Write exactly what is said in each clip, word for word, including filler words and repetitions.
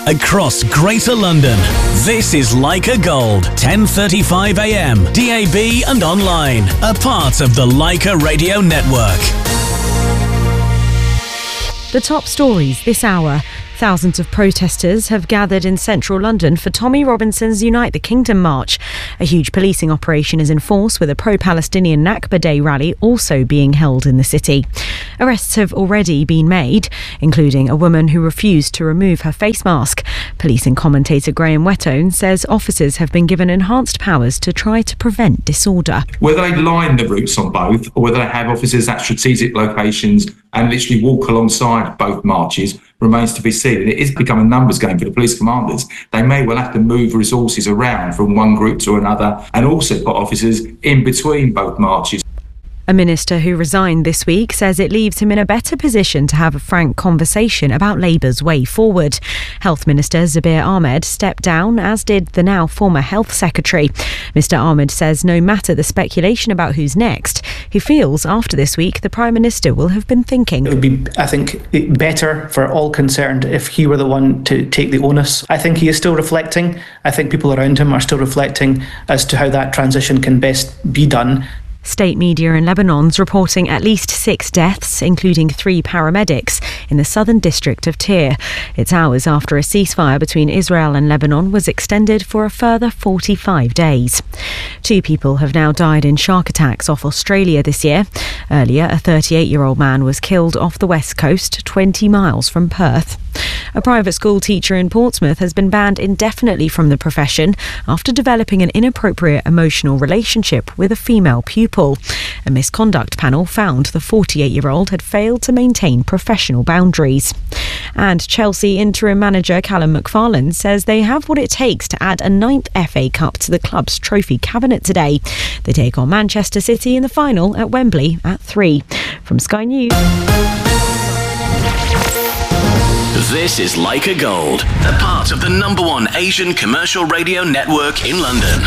across Greater London. This is Leica Gold, ten thirty-five a m, D A B and online, a part of the Leica Radio Network. The top stories this hour. Thousands of protesters have gathered in central London for Tommy Robinson's Unite the Kingdom march. A huge policing operation is in force with a pro-Palestinian Nakba Day rally also being held in the city. Arrests have already been made, including a woman who refused to remove her face mask. Policing commentator Graham Whettone says officers have been given enhanced powers to try to prevent disorder. Whether they line the routes on both or whether they have officers at strategic locations and literally walk alongside both marches remains to be seen. It is becoming a numbers game for the police commanders. They may well have to move resources around from one group to another and also put officers in between both marches. A minister who resigned this week says it leaves him in a better position to have a frank conversation about Labour's way forward. Health Minister Zabir Ahmed stepped down, as did the now former Health Secretary. Mister Ahmed says no matter the speculation about who's next, he feels after this week the Prime Minister will have been thinking. It would be, I think, better for all concerned if he were the one to take the onus. I think he is still reflecting. I think people around him are still reflecting as to how that transition can best be done. State media in Lebanon's reporting at least six deaths, including three paramedics, in the southern district of Tyre. It's hours after a ceasefire between Israel and Lebanon was extended for a further forty-five days. Two people have now died in shark attacks off Australia this year. Earlier, a thirty-eight-year-old man was killed off the west coast, twenty miles from Perth. A private school teacher in Portsmouth has been banned indefinitely from the profession after developing an inappropriate emotional relationship with a female pupil. A misconduct panel found the forty-eight-year-old had failed to maintain professional boundaries. And Chelsea interim manager Callum McFarlane says they have what it takes to add a ninth F A Cup to the club's trophy cabinet today. They take on Manchester City in the final at Wembley at three. From Sky News. This is Leica Gold, a part of the number one Asian commercial radio network in London.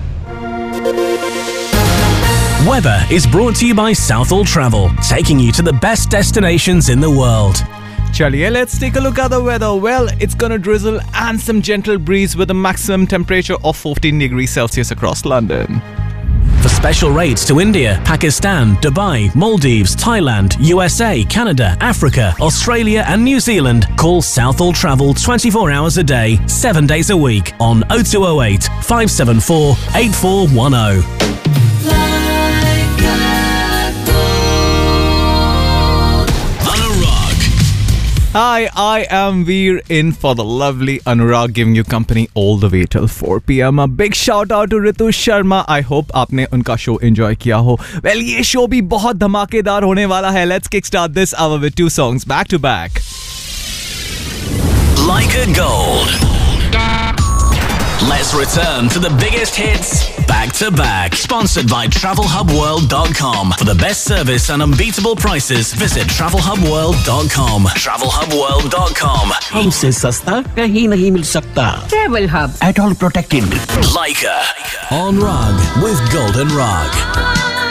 Weather is brought to you by Southall Travel, taking you to the best destinations in the world. Chaliye, let's take a look at the weather. Well, it's gonna drizzle and some gentle breeze with a maximum temperature of fourteen degrees Celsius across London. For special rates to India, Pakistan, Dubai, Maldives, Thailand, U S A, Canada, Africa, Australia and New Zealand, call Southall Travel twenty-four hours a day, seven days a week on oh two oh eight, five seven four, eight four one oh. Hi, I am Veer in for the lovely Anurag, giving you company all the way till four p m. A big shout out to Ritu Sharma. I hope आपने उनका show enjoy किया हो. Well, ये show भी बहुत धमाकेदार होने वाला है. Let's kickstart this hour with two songs back to back. Leica Gold. Let's return to the biggest hits back to back. Sponsored by travel hub world dot com. For the best service and unbeatable prices, visit travel hub world dot com. travel hub world dot com. हमसे सस्ता कहीं नहीं मिल सकता. Travel Hub. At all protected. Leica on Rug with Golden Rug.